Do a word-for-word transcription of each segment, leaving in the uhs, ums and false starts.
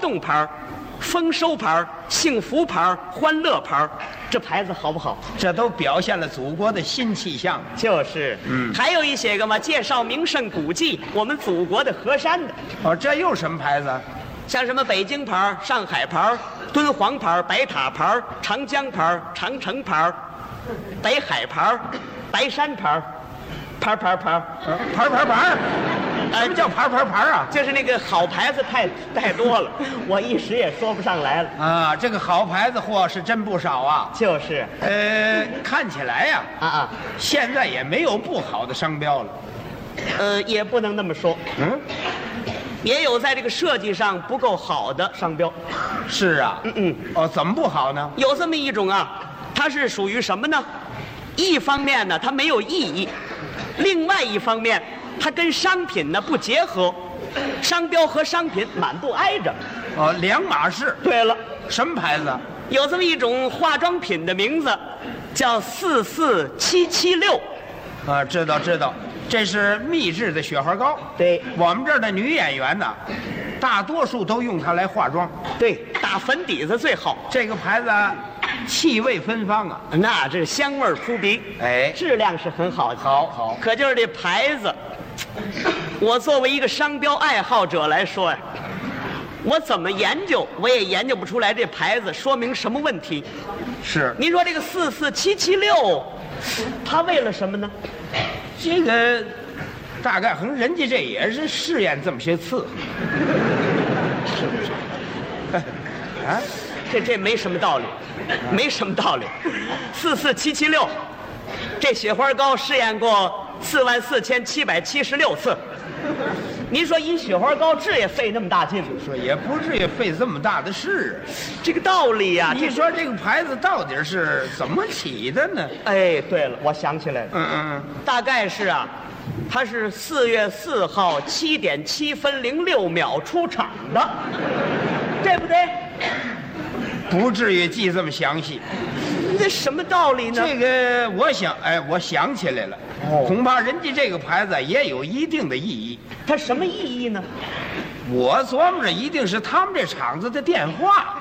动牌、丰收牌、幸福牌、欢乐牌，这牌子好不好？ 这都表现了祖国的新气象。 就是，嗯，还有一些个嘛，介绍名胜古迹，我们祖国的河山的。 哦，这又什么牌子？ 像什么北京牌、上海牌、敦煌牌、白塔牌、长江牌、长城牌、北海牌、白山牌，牌牌牌， 牌牌牌。什么叫牌牌牌啊？ 就是那个好牌子太太多了，我一时也说不上来了啊。这个好牌子货是真不少啊。 就是， 呃，看起来呀， 啊啊， 现在也没有不好的商标了。 呃，也不能那么说。嗯，也有在这个设计上不够好的商标。 是啊。 嗯嗯。 哦，怎么不好呢？ 有这么一种啊，它是属于什么呢？一方面呢，它没有意义；另外一方面，它跟商品呢不结合，商标和商品满不挨着。 哦，两码事。 对了， 什么牌子？ 有这么一种化妆品的名字，叫四四七七六。 啊，知道知道，这是秘制的雪花膏。 对， 我们这儿的女演员呢，大多数都用它来化妆。 对，打粉底子最好。 这个牌子气味芬芳啊， 那这香味扑鼻， 哎， 质量是很好的。 好好， 可就是这牌子，我作为一个商标爱好者来说呀，我怎么研究我也研究不出来这牌子说明什么问题。 是， 您说这个四四七七六，它为了什么呢？ 这个大概可能人家这也是试验这么些次，是不是？啊， 这这没什么道理，没什么道理。四四七七六，这雪花膏试验过四万四千七百七十六次。您说一雪花膏治也费那么大劲吗？ 说也不至于费这么大的事。 这个道理呀、啊， 你说这个牌子到底是怎么起的呢？ 哎，对了，我想起来了， 嗯嗯嗯， 大概是啊，它是四月四号七点七分零六秒出厂的，对不对？ 不至于记这么详细。 这什么道理呢？ 这个我想，哎，我想起来了，哦、恐怕人家这个牌子也有一定的意义。 它什么意义呢？ 我琢磨着一定是他们这厂子的电话。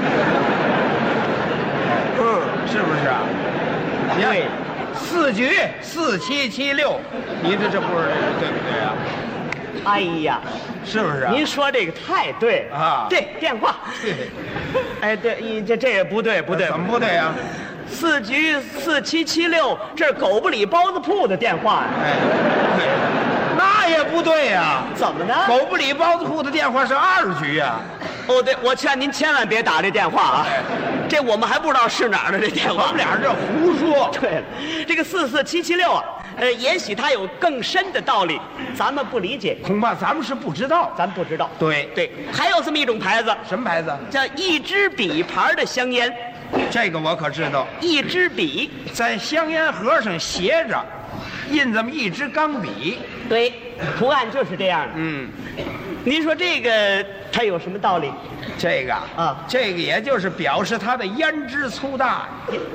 嗯，是不是啊？ 对， 四局四七七六，你这这不是对不对啊？ 哎呀， 是不是啊？ 您说这个太对了啊！ 对，电话。 对， 哎，对，你这这也不对，不对， 怎么不对啊？ 四局四七七六，这是狗不理包子铺的电话呀。 哎，对，那也不对呀。 怎么呢？ 狗不理包子铺的电话是二局呀。 哦，对，我劝您千万别打这电话啊！ 哎、 这我们还不知道是哪儿的这电话。 我们俩这胡说。 对了，这个四四七七六啊，呃，也许它有更深的道理，咱们不理解， 恐怕咱们是不知道， 咱不知道。 对对，还有这么一种牌子， 什么牌子？ 叫一支笔牌的香烟。 这个我可知道。 一支笔在香烟盒上斜着，印这么一支钢笔。 对，图案就是这样的。 嗯， 您说这个它有什么道理？ 这个啊， 这个也就是表示它的胭脂粗大。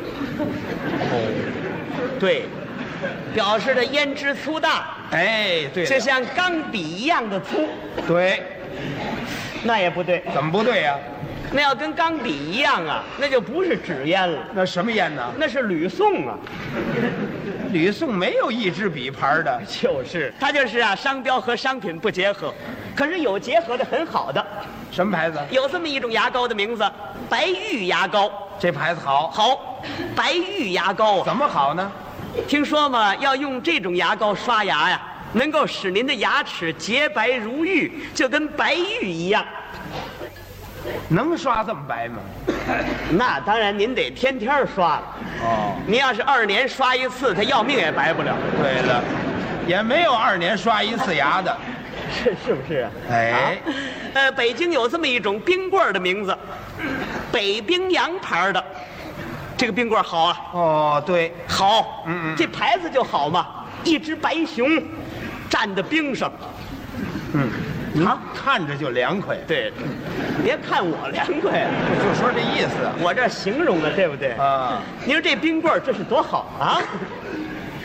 哦，对，表示的胭脂粗大。 哎，对， 就像钢笔一样的粗。 对， 那也不对。 怎么不对呀？ 那要跟钢笔一样啊，那就不是纸烟了。 那什么烟呢？ 那是吕宋啊。 吕宋没有一支笔牌的。 就是它就是啊，商标和商品不结合，可是有结合的很好的。 什么牌子？ 有这么一种牙膏的名字，白玉牙膏。 这牌子好。 好，白玉牙膏怎么好呢？ 听说嘛，要用这种牙膏刷牙呀，能够使您的牙齿洁白如玉，就跟白玉一样。 能刷这么白吗？ 那当然，您得天天刷了。 哦， 您要是二年刷一次，他要命也白不了。 对了，也没有二年刷一次牙的， 是是不是啊？ 哎， 啊、呃，北京有这么一种冰棍的名字，北冰洋牌的，这个冰棍好啊。 哦，对， 好， 嗯嗯， 这牌子就好嘛，一只白熊站在冰上， 嗯。啊，看着就凉快。 对，别看我凉快， 就说这意思。 我这形容的对不对？ 啊， 您说这冰棍这是多好啊！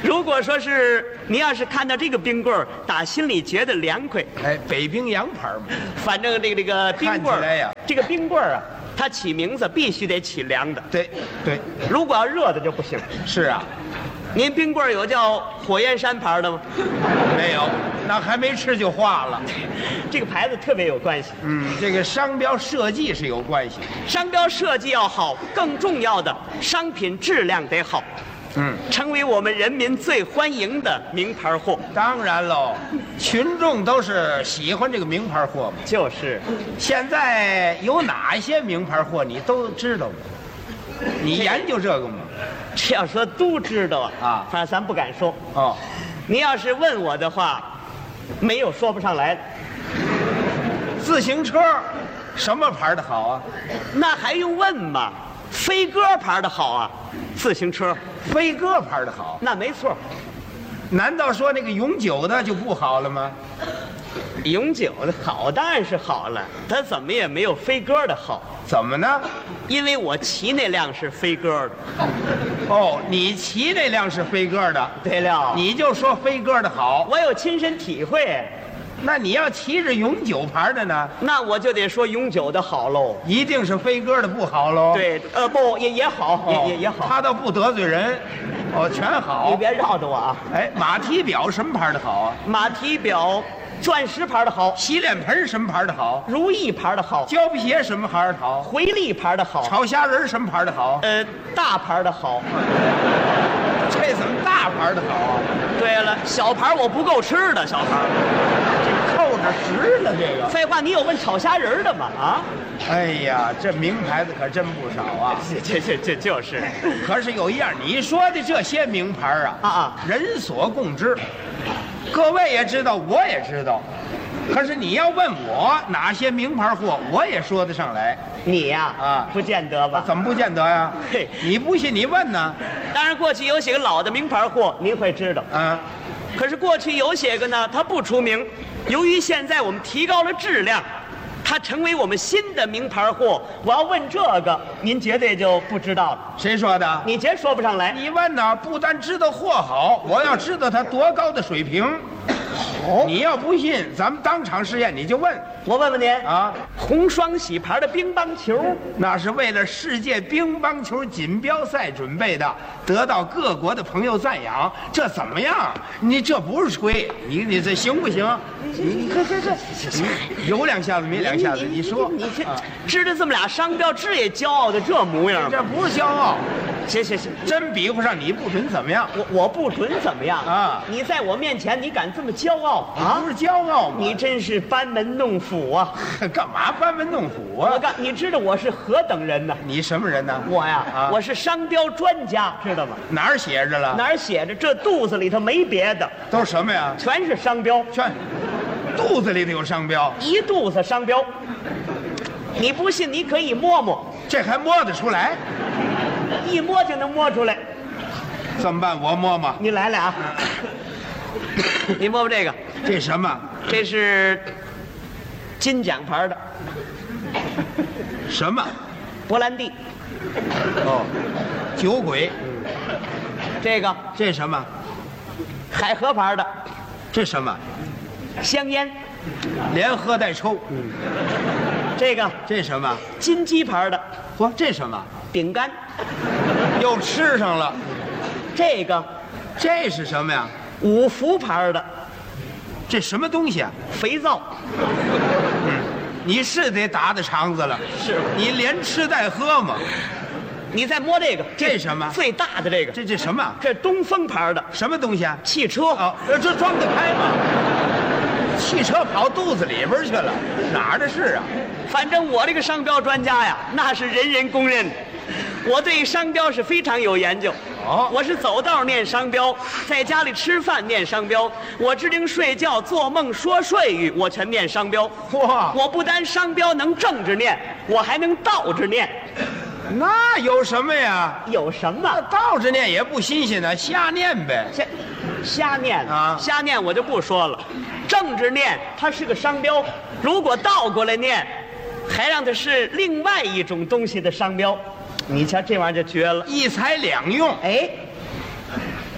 如果说是你要是看到这个冰棍儿，打心里觉得凉快。 哎，北冰洋牌嘛。 反正这个这个冰棍看起来呀儿，这个冰棍儿啊，它起名字必须得起凉的。 对对， 如果要热的就不行。 是啊。 您冰棍儿有叫火焰山牌的吗？ 没有，那还没吃就化了。 这个牌子特别有关系。 嗯，这个商标设计是有关系。 商标设计要好，更重要的商品质量得好。 嗯， 成为我们人民最欢迎的名牌货。 当然喽，群众都是喜欢这个名牌货嘛。 就是， 现在有哪些名牌货你都知道吗？你研究这个吗？ 这要说都知道啊，反正咱不敢说。 哦， 你要是问我的话，没有说不上来的。 自行车，什么牌的好啊？ 那还用问吗？飞鸽牌的好啊，自行车。 飞鸽牌的好， 那没错。 难道说那个永久的就不好了吗？ 永久的好当然是好了，它怎么也没有飞鸽的好。 怎么呢？ 因为我骑那辆是飞鸽的。 哦，你骑那辆是飞鸽的。 对了， 你就说飞鸽的好， 我有亲身体会。 那你要骑着永久牌的呢？ 那我就得说永久的好喽。 一定是飞鸽的不好喽？ 对，呃，不也也好， 哦、 也也也好。 他倒不得罪人，哦，全好。 你别绕着我啊！ 哎，马蹄表什么牌的好啊？ 马蹄表，钻石牌的好。 洗脸盆什么牌的好？ 如意牌的好。 胶皮鞋什么牌的好？ 回力牌的好。 炒虾仁什么牌的好？ 呃，大牌的好。 这怎么大牌的好啊？ 对了，小牌我不够吃的，小牌。 扣着实了这个。 废话，你有问炒虾仁的吗？啊？ 哎呀，这名牌子可真不少啊！ 这这这就是。 可是有一样，你说的这些名牌啊， 啊啊， 人所共知，各位也知道，我也知道。可是你要问我哪些名牌货，我也说得上来。 你呀， 啊， 不见得吧？ 怎么不见得呀？ 嘿， 你不信你问呢？ 当然，过去有些个老的名牌货，您会知道。 啊， 可是过去有些个呢，它不出名。由于现在我们提高了质量，它成为我们新的名牌货。我要问这个，您绝对就不知道了。 谁说的？ 你绝说不上来。 你问呢，不但知道货好，我要知道它多高的水平。 哦， 你要不信，咱们当场试验，你就问。 我问问您啊， 红双喜牌的乒乓球， 那是为了世界乒乓球锦标赛准备的，得到各国的朋友赞扬。这怎么样？你这不是吹，你你这行不行？ 你这这这， 你有两下子没两下子，你说你这啊知道这么俩商标，这也骄傲的这模样吗？ 这不是骄傲， 行行行， 真比不上你不准怎么样？ 我我不准怎么样啊？ 你在我面前，你敢这么骄傲啊？ 不是骄傲吗？ 你真是班门弄斧啊！ 干嘛班门弄斧啊？ 我告你知道我是何等人呢？ 你什么人呢？ 我呀， 啊、 我是商标专家，知道吗？ 哪儿写着了？ 哪儿写着？这肚子里头没别的， 都是什么呀？ 全是商标， 全肚子里头有商标， 一肚子商标。你不信，你可以摸摸， 这还摸得出来？ 一摸就能摸出来。 怎么办？我摸摸。 你来来啊！你摸摸这个， 这什么？ 这是金奖牌的。 什么？ 勃兰地。 哦，酒鬼。 这个这什么？ 海河牌的。 这什么？ 香烟。 连喝带抽。 嗯。这个这什么？ 金鸡牌的。 嚯，这什么？ 饼干。 又吃上了。 这个这是什么呀？ 五福牌的。 这什么东西啊？ 肥皂。 嗯，你是得打的肠子了。 是。 你连吃带喝吗？ 你再摸这个， 这什么？ 最大的这个。 这这什么？ 这东风牌的。 什么东西啊？ 汽车。 哦，这装得开吗？汽车跑肚子里边去了，哪儿的事啊？ 反正我这个商标专家呀，那是人人公认的。我对商标是非常有研究。 哦， 我是走道念商标，在家里吃饭念商标，我支灵睡觉、做梦、说睡语，我全念商标。 哇！ 我不单商标能正着念，我还能倒着念。 那有什么呀？ 有什么？ 倒着念也不新鲜呢，瞎念呗。 瞎瞎念啊， 瞎念我就不说了。正着念它是个商标，如果倒过来念，还让它是另外一种东西的商标。你瞧这玩意儿就绝了， 一材两用。 哎，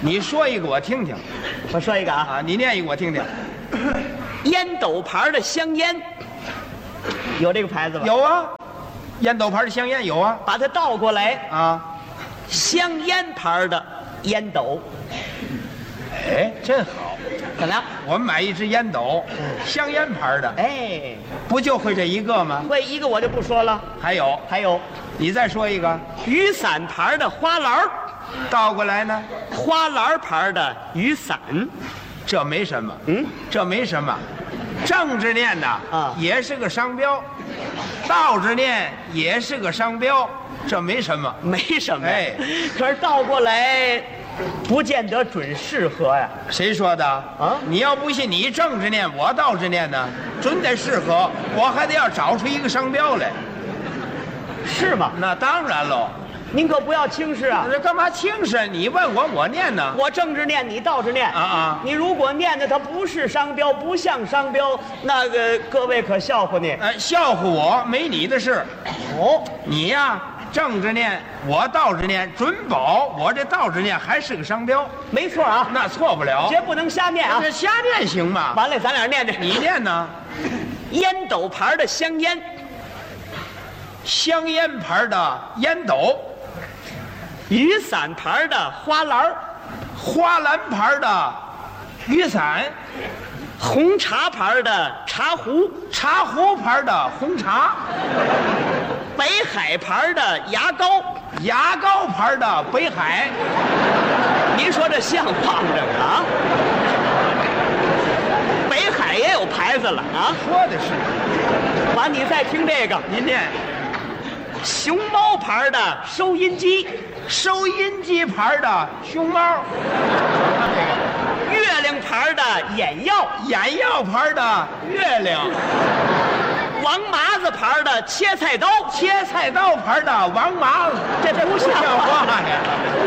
你说一个我听听。 我说一个啊， 啊，你念一个我听听。 烟斗牌的香烟，有这个牌子吧？ 有啊，烟斗牌的香烟有啊。 把它倒过来， 啊， 香烟牌的烟斗， 哎，真好。 怎么样？ 我们买一支烟斗，香烟牌的， 哎， 不就会这一个吗？ 会一个我就不说了， 还有， 还有你再说一个。 雨伞牌的花篮儿， 倒过来呢， 花篮牌的雨伞， 这没什么， 嗯， 这没什么。正着念的啊也是个商标，倒着念也是个商标，这没什么。 没什么。 哎， 可是倒过来，不见得准适合呀。 谁说的啊你要不信，你正着念，我倒着念呢，准得适合。我还得要找出一个商标来。 是吗？ 那当然喽。 您可不要轻视啊！ 这干嘛轻视？你问我，我念呢。 我正着念，你倒着念啊啊你如果念的它不是商标，不像商标，那个各位可笑话你。 呃，笑话我没你的事。 哦， 你呀，正着念，我倒着念，准保我这倒着念还是个商标。 没错啊， 那错不了。 绝不能瞎念啊！ 这瞎念行吗？ 完了，咱俩念念。 你念呢？ 烟斗牌的香烟， 香烟牌的烟斗， 雨伞牌的花篮儿， 花篮牌的雨伞， 红茶牌的茶壶， 茶壶牌的红茶， 北海牌的牙膏。 牙膏牌的北海。 您说这像话吗？这个啊，北海也有牌子了啊！ 说的是。 完，你再听这个您念熊猫牌的收音机， 收音机牌的熊猫， 月亮牌的眼药， 眼药牌的月亮， 王麻子牌的切菜刀。 切菜刀牌的王麻子， 这这不像话话呀！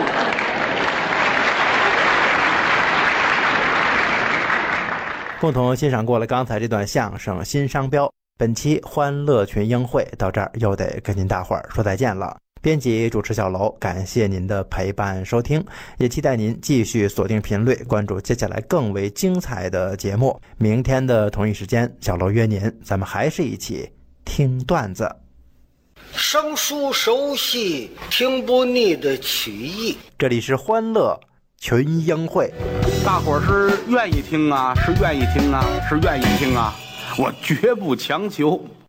共同欣赏过了刚才这段相声新商标，本期欢乐群英会到这儿又得跟您大伙儿说再见了。编辑主持小楼，感谢您的陪伴收听，也期待您继续锁定频率，关注接下来更为精彩的节目。明天的同一时间，小楼约您，咱们还是一起听段子。 生疏熟悉，听不腻的曲艺。 这里是欢乐群英会。 大伙儿是愿意听啊，是愿意听啊，是愿意听啊，我绝不强求。